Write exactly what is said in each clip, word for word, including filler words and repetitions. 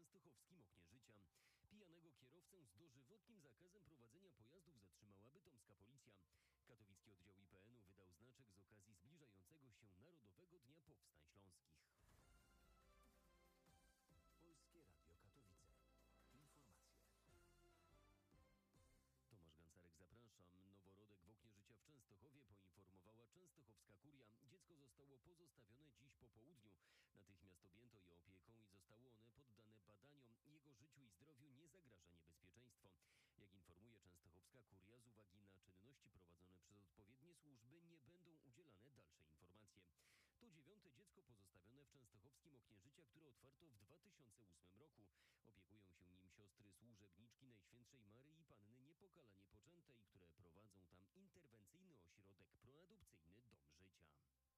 częstochowskim Oknie Życia. Pijanego kierowcę z dożywotnim zakazem prowadzenia pojazdów zatrzymała bytomska policja. Katowicki oddział I P N-u wydał znaczek z okazji zbliżającego się Narodowego Dnia Powstań Śląskich. Polskie Radio Katowice. Informacje. Tomasz Gancarek, zapraszam. Noworodek w Oknie Życia w Częstochowie poinformowała częstochowska kuria. Dziecko zostało pozostawione dziś po południu. Natychmiast objęto je opieką i zostało one poddane badaniom. Jego życiu i zdrowiu nie zagraża niebezpieczeństwo. Jak informuje częstochowska kuria, z uwagi na czynności prowadzone przez odpowiednie służby nie będą udzielane dalsze informacje. To dziewiąte dziecko pozostawione w częstochowskim Oknie Życia, które otwarto w dwa tysiące ósmym roku. Opiekują się nim siostry służebniczki Najświętszej Maryi Panny Niepokalane Poczętej, które prowadzą tam interwencyjny ośrodek proadopcyjny Dom Życia.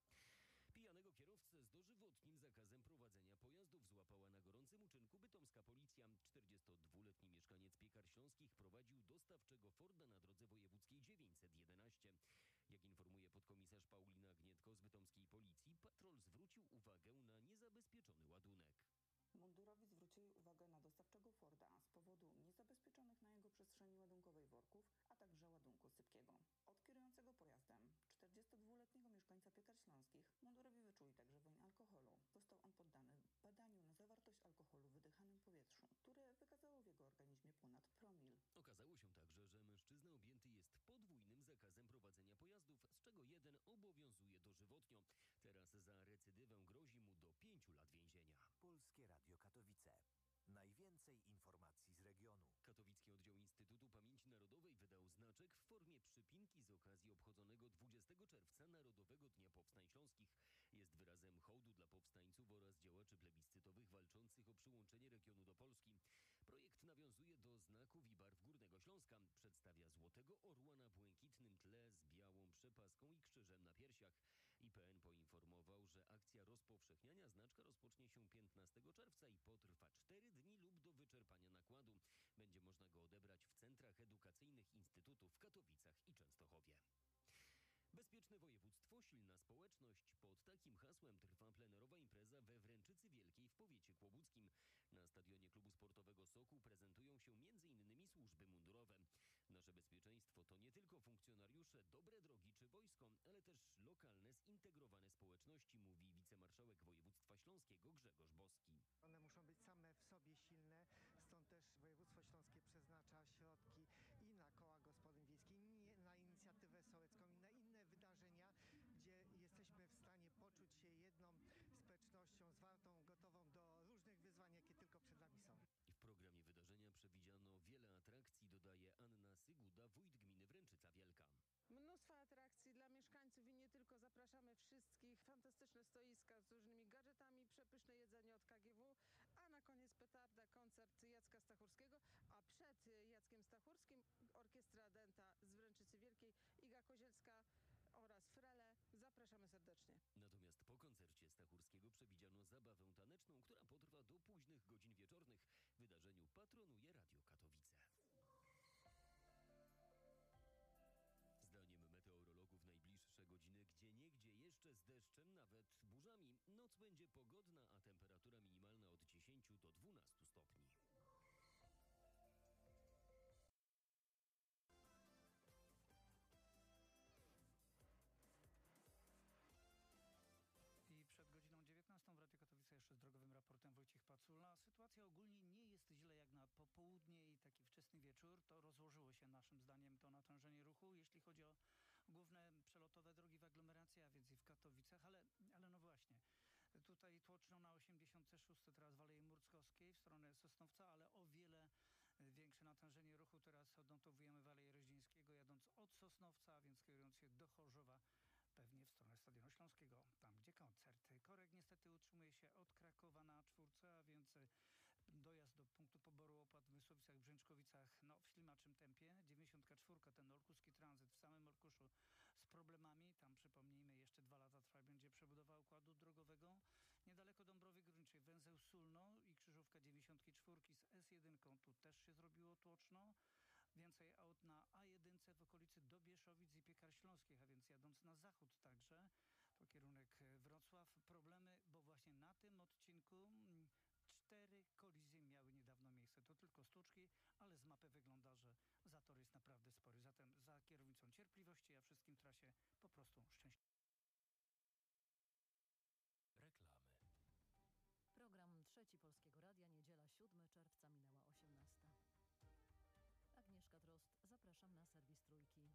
Pijanego kierowcę z dożywotnim zakazem prowadzenia pojazdów złapała na gorącym uczynku bytomska policja. czterdziestodwuletni mieszkaniec Piekar Śląskich prowadził dostawczego Forda na drodze wojewódzkiej dziewięćset jedenaście. Jak informuje podkomisarz Paulina Gnietko z bytomskiej policji, patrol zwrócił uwagę na niezabezpieczony ładunek. Mundurowi zwrócili uwagę na dostawczego Forda z powodu niezabezpieczonych na jego przestrzeni ładunkowej worków, a także ładunku sypkiego. Od kierującego pojazdem, czterdziestodwuletniego mieszkańca Piekar Śląskich, mundurowi wyczuli także woń alkoholu. Został on poddany badaniu na zawartość alkoholu w wydychanym powietrzu, które wykazało w jego organizmie ponad promil. Okazało się także, że mężczyzna objęty jest podwójnym zakazem prowadzenia pojazdów, z czego jeden obowiązuje dożywotnio. Teraz za recydywę grozi mu do pięciu lat więzienia. Polskie Radio Katowice. Najwięcej informacji z regionu. Katowicki Oddział Instytutu Pamięci Narodowej wydał znaczek w formie przypinki z okazji obchodzonego dwudziestego czerwca Narodowego Dnia Powstań Śląskich. Jest wyrazem hołdu dla powstańców oraz działaczy plebiscytowych walczących o przyłączenie regionu do Polski. Projekt nawiązuje do znaków i barw Górnego Śląska. Przedstawia złotego orła na błękitnym tle z białą przepaską i krzyżem na piersiach. I P N poinformował, że akcja rozpowszechniania znaczka rozpocznie się piętnastego czerwca i potrwa cztery dni lub do wyczerpania nakładu. Będzie można go odebrać w centrach edukacyjnych instytutów w Katowicach i Częstochowie. Bezpieczne województwo, silna społeczność. Pod takim hasłem trwa plenerowa impreza we Wręczycy Wielkiej w powiecie kłobuckim. Na stadionie klubu sportowego Sokół prezentują się między innymi służby mundurowe. Nasze bezpieczeństwo to nie tylko funkcjonariusze, dobre drogi czy wojsko, ale też lokalne, zintegrowane społeczności, mówi wicemarszałek województwa śląskiego Grzegorz Boski. One muszą być same w sobie silne, stąd też województwo śląskie przeznacza środki i na koła gospodyń wiejskich, i na inicjatywę sołecką, i na inne wydarzenia, gdzie jesteśmy w stanie poczuć się jedną społecznością zwartą, gotową do różnych wyzwań, jakie tylko przed nami są. W programie wydarzenia przewidziano wiele atrakcji, dodaje Anna Syguda, wójt gminy Wręczyca Wielka. Mnóstwo atrakcji dla mieszkańców i nie tylko. Zapraszamy wszystkich. Fantastyczne stoiska z różnymi gadżetami, przepyszne jedzenie od K G W, a na koniec petarda, koncert Jacka Stachurskiego, a przed Jackiem Stachurskim orkiestra Denta z Wręczycy Wielkiej, Iga Kozielska oraz Frele. Zapraszamy serdecznie. Natomiast po koncercie Stachurskiego przewidziano zabawę taneczną, która potrwa do późnych godzin wieczornych. Wydarzeniu patronuje Radio Katowice. Zdaniem meteorologów najbliższe godziny gdzieniegdzie jeszcze z deszczem, nawet burzami. Noc będzie pogodna, a temperatura minimalna od dziesięciu do dwunastu stopni. I przed godziną dziewiętnastą w Radiu Katowice jeszcze z drogowym raportem Wojciech Pacula. Sytuacja ogólnie nie jest źle jak na popołudnie i taki wczesny wieczór. To rozłożyło się naszym zdaniem to natężenie ruchu, jeśli chodzi o główne przelotowe drogi w aglomeracji, a więc i w Katowicach, ale, ale no właśnie. Tutaj tłoczno na osiemdziesiątej szóstej teraz w Alei Murckowskiej w stronę Sosnowca, ale o wiele większe natężenie ruchu teraz odnotowujemy w Alei Reździńskiego, jadąc od Sosnowca, a więc kierując się do Chorzowa, pewnie w stronę Stadionu Śląskiego, tam gdzie koncert. Korek niestety utrzymuje się od Krakowa na czwórce, a więc dojazd do punktu poboru opłat w Mysłowicach, Brzęczkowicach, no w ślimaczym tempie. dziewięćdziesiątka czwórka, ten olkuski tranzyt w samym Olkuszu z problemami. Tam przypomnijmy, jeszcze dwa lata trwa będzie przebudowa układu drogowego. Niedaleko Dąbrowy Górniczej, węzeł Sulno i krzyżówka dziewięćdziesiątki czwórki z S jeden. Tu też się zrobiło tłoczno. Więcej aut na A jeden w okolicy Dobieszowic i Piekar Śląskich, a więc jadąc na zachód także, to kierunek Wrocław. Problemy, bo właśnie na tym odcinku cztery Cztery kolizje miały niedawno miejsce. To tylko sztuczki, ale z mapy wygląda, że zator jest naprawdę spory. Zatem za kierownicą cierpliwości, a wszystkim trasie po prostu szczęścia. Reklamy. Program Trzeci Polskiego Radia, niedziela siódmego czerwca, minęła osiemnasta. Agnieszka Drozd, zapraszam na serwis Trójki.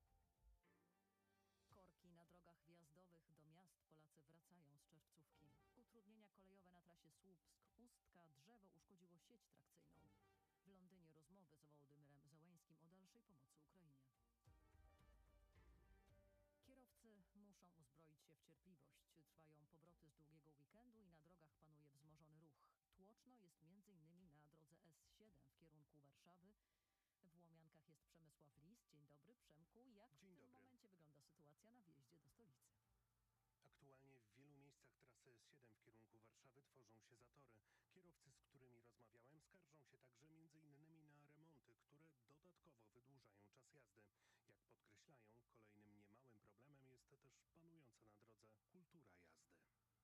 Korki na drogach wjazdowych do miast. Polacy wracają z czerwcówki. Utrudnienia kolejowe na trasie Słupsk-Ustka. Drzewo uszkodziło sieć trakcyjną. W Londynie rozmowy z Wołodymyrem Zełeńskim o dalszej pomocy Ukrainie. Kierowcy muszą uzbroić się w cierpliwość. Trwają powroty z długiego weekendu i na drogach panuje wzmożony ruch. Tłoczno jest między innymi na drodze S siedem w kierunku Warszawy. W Łomiankach jest Przemysław Lis. Dzień dobry, Przemku. Jak Dzień w tym dobry. momencie wygląda sytuacja na wjeździe do stolicy? Aktualnie w wielu miejscach trasy S siedem w kierunku Warszawy tworzą się zatory. Kierowcy, z którymi rozmawiałem, skarżą się także między innymi na remonty, które dodatkowo wydłużają czas jazdy. Jak podkreślają, kolejnym niemałym problemem jest też panująca na drodze kultura jazdy.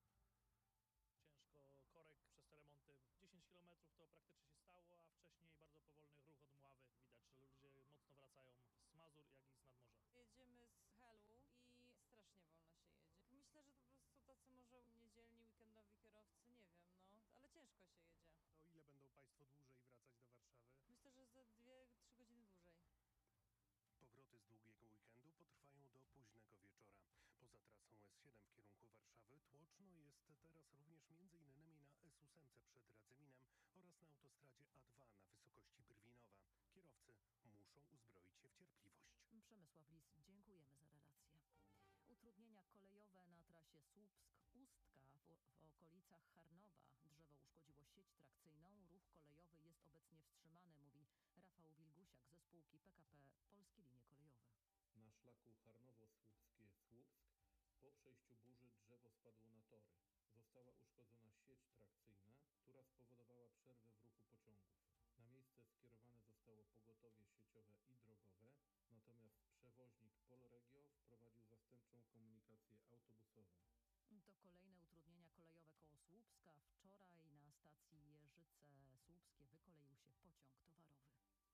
Ciężko korek przez te remonty. dziesięć kilometrów to praktycznie się stało, a wcześniej bardzo powolny ruch od Mławy. Widać, że ludzie mocno wracają z Mazur, jak i z nadmorza. Jedziemy z Helu i strasznie wolno się jedzie. Myślę, że to po prostu tacy może niedzielni, weekendowi kierowcy, nie wiem, no, ale ciężko się jedzie. O ile będą Państwo dłużej wracać do Warszawy? Myślę, że za dwie, trzy godziny dłużej. Powroty z długiego weekendu potrwają do późnego wieczora. Poza trasą S siedem w kierunku Warszawy tłoczno jest teraz również między innymi na S osiem przed Radzyminem oraz na autostradzie A dwa na wysokości Brwinowa. Kierowcy muszą uzbroić się w cierpliwość. Przemysław Lis, dziękujemy za relację. Utrudnienia kolejowe na trasie Słupsk-Ustka w, w okolicach Charnowa. Drzewo uszkodziło sieć trakcyjną. Ruch kolejowy jest obecnie wstrzymany, mówi Rafał Wilgusiak ze spółki P K P Polskie Linie Kolejowe. Na szlaku Charnowo-Słupskie-Słupsk po przejściu burzy drzewo spadło na tory. Została uszkodzona sieć trakcyjna, która spowodowała przerwę w ruchu pociągów. Na miejsce skierowane zostało pogotowie sieciowe i drogowe, natomiast przewoźnik Polregio wprowadził zastępczą komunikację autobusową. To kolejne utrudnienia kolejowe koło Słupska. Wczoraj na stacji Jeżyce Słupskie wykoleił się pociąg towarowy.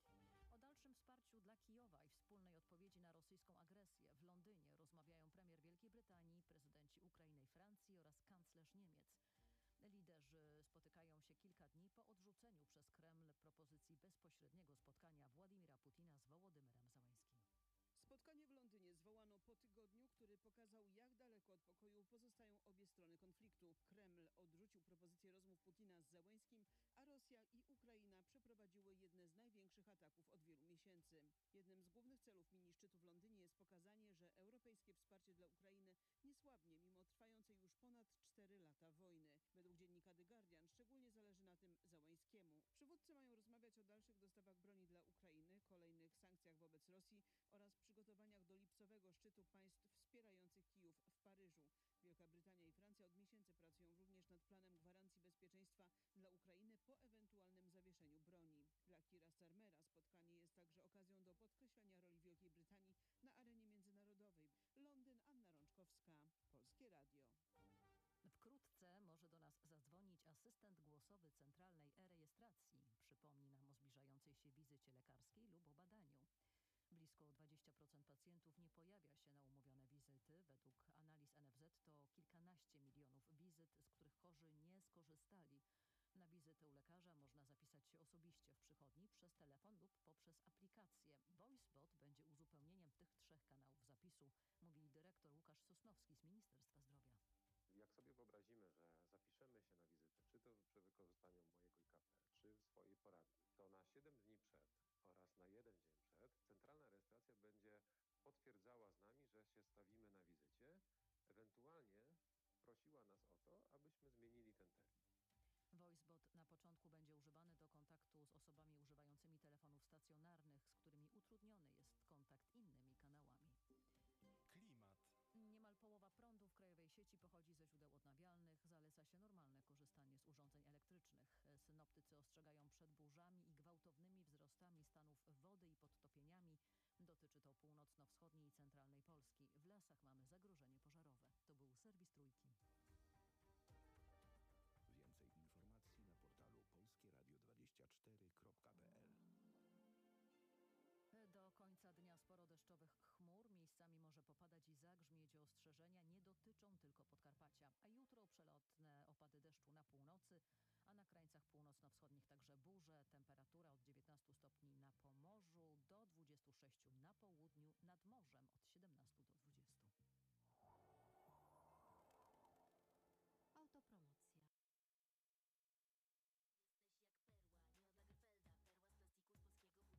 O dalszym wsparciu dla Kijowa i wspólnej odpowiedzi na rosyjską agresję w Londynie rozmawiają premier Wielkiej Brytanii, prezydenci Ukrainy i Francji oraz kanclerz Niemiec. Liderzy spotykają się kilka dni po odrzuceniu przez Kreml propozycji bezpośredniego spotkania Władimira Putina z Wołodymyrem Zełeńskim. Spotkanie w Londynie zwołano po tygodniu, który pokazał, jak daleko od pokoju pozostają obie strony konfliktu. Kreml odrzucił propozycję rozmów Putina z Zełeńskim, a Rosja i Ukraina przeprowadziły jedne z największych ataków od wielu miesięcy. Jednym z głównych celów mini szczytu w Londynie jest pokazanie, że europejskie wsparcie dla Ukrainy nie słabnie mimo trwającej już ponad cztery lata wojny. Według dziennika The Guardian szczególnie zależy na tym Zełeńskiemu. Przywódcy mają rozmawiać o dalszych dostawach broni dla Ukrainy, kolejnych sankcjach wobec Rosji oraz przygotowaniach do lipcowego szczytu państw wspierających Kijów w Paryżu. Wielka Brytania i Francja od miesięcy pracują również nad planem gwarancji bezpieczeństwa dla Ukrainy po ewentualnym zawieszeniu broni. Dla Keira Starmera spotkanie jest także okazją do podkreślenia roli Wielkiej Brytanii na arenie międzynarodowej. Londyn, Anna Rączkowska, Polskie Radio. Wkrótce może do nas zadzwonić asystent głosowy centralnej e-rejestracji. Przypomni nam o zbliżającej się wizycie lekarskiej lub o badaniu. Blisko dwadzieścia procent pacjentów nie pojawia się na umówione wizyty. Według analiz N F Z to kilkanaście milionów wizyt, z których chorzy nie skorzystali. Na wizytę u lekarza można zapisać się osobiście w przychodni, przez telefon lub poprzez aplikację. VoiceBot będzie uzupełnieniem tych trzech kanałów zapisu, mówi dyrektor Łukasz Sosnowski z Ministerstwa Zdrowia. Jak sobie wyobrazimy, że zapiszemy się na wizytę, czy to przy wykorzystaniu mojego I K P, czy w swojej poradni, to na siedem dni przed oraz na jeden dzień przed centralna rejestracja będzie potwierdzała z nami, że się stawimy na wizycie, ewentualnie prosiła nas o to, abyśmy zmienili ten termin. VoiceBot na początku będzie używany do kontaktu z osobami używającymi telefonów stacjonarnych, z którymi utrudniony jest kontakt innymi kanałami. Klimat. Niemal połowa prądu w krajowej sieci pochodzi ze źródeł odnawialnych. Zaleca się normalne korzystanie z urządzeń elektrycznych. Synoptycy ostrzegają przed burzami i gwałtownymi wzrostami stanów wody i podtopieniami. Dotyczy to północno-wschodniej i centralnej Polski. W lasach mamy zagrożenie pożarowe. To był serwis Trójki. Więcej informacji na portalu deszczowych chmur. Miejscami może popadać i zagrzmieć. Ostrzeżenia nie dotyczą tylko Podkarpacia. A jutro przelotne opady deszczu na północy, a na krańcach północno-wschodnich także burze. Temperatura od dziewiętnastu stopni na Pomorzu do dwudziestu sześciu na południu, nad morzem od